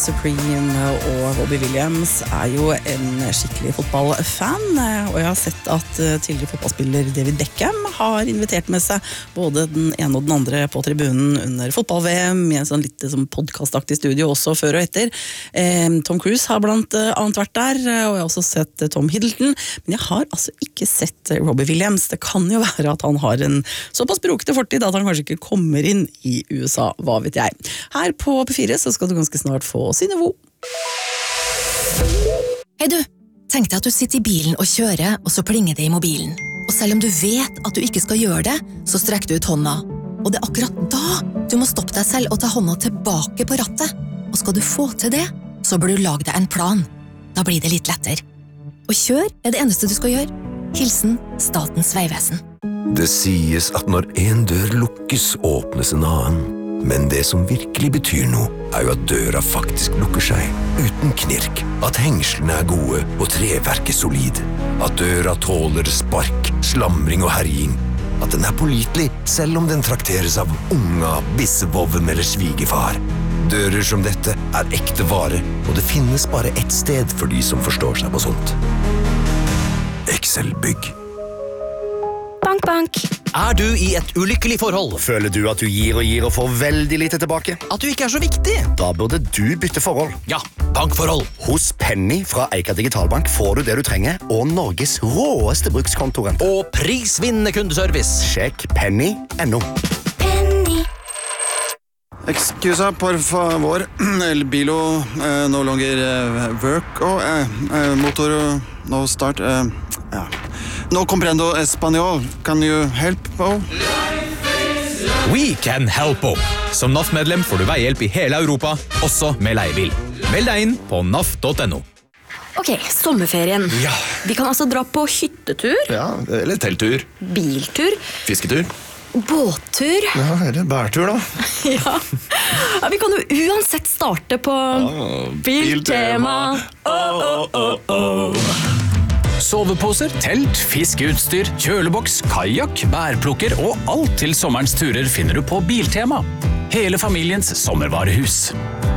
Supreme og Robbie Williams jo en skikkelig fotballfan, og jeg har sett at tidligere fotballspiller David Beckham har invitert med seg både den ene og den andre på tribunen under fotball-VM i en sånn litt podcastaktig studio også før og etter. Tom Cruise har blant annet vært der, og jeg har også sett Tom Hiddleston, men jeg har altså ikke sett Robbie Williams. Det kan jo være at han har en såpass brokete fortid at han kanskje ikke kommer inn i USA, hva vet jeg. Her på P4 så skal du ganske snart få Synnøve. Hei du, tenk deg at du sitter i bilen og kjører, og så plinger det i mobilen. Og selv om du vet at du ikke skal gjøre det, så strekker du ut hånda. Og det akkurat da du må stoppe deg selv og ta hånda tilbake på rattet. Og skal du få til det, så bør du lage deg en plan. Da blir det litt lettere. Og kjør det eneste du skal gjøre. Hilsen Statens Vegvesen. Det sies at når en dør lukkes, åpnes en annen. Men det som virkelig betyr noe, jo at døra faktisk lukker seg, uten knirk. At hengslene gode og treverket solid. At døra tåler spark, slamring og herjing. At den pålitelig, selv om den trakteres av unga, bissevoven eller svigefar. Dører som dette ekte vare, og det finnes bare ett sted for de som forstår seg på sånt. Excel-bygg. Bank, bank. Du i et ulykkelig forhold? Føler du at du gir og får veldig lite tilbake? At du ikke så viktig? Da burde du bytte forhold. Ja, bankforhold. Hos Penny fra Eika Digitalbank får du det du trenger, og Norges råeste brukskontorrente. Og prisvinnende kundeservice. Sjekk penny.no. Penny. Excusa, por favor. El bilo no longer work. Motor no start. Ja. No comprendo español. Can you help? We can help. Som NAF-medlem får du veihjelp i hele Europa, også med leiebil. Meld deg inn på naf.no. Ok, sommerferien. Ja. Vi kan altså dra på hyttetur, Ja, eller telttur. biltur, Fisketur. båttur. Ja, eller bærtur da. Ja. Vi kan jo uansett starte på Biltema. Soveposer, telt, fiskeutstyr, kjøleboks, kajak, bærplukker og alt til sommerens turer finner du på Biltema. Hele familiens sommervarehus.